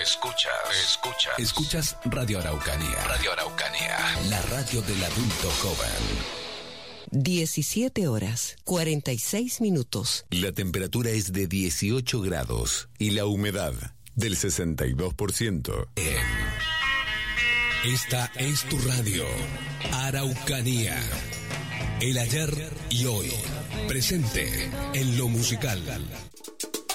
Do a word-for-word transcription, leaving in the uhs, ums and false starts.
escuchas, escuchas. Escuchas Radio Araucanía. Radio Araucanía. La radio del adulto joven. diecisiete horas, cuarenta y seis minutos. La temperatura es de dieciocho grados y la humedad del sesenta y dos por ciento. Esta es tu radio, Araucanía. El ayer y hoy, presente en lo musical.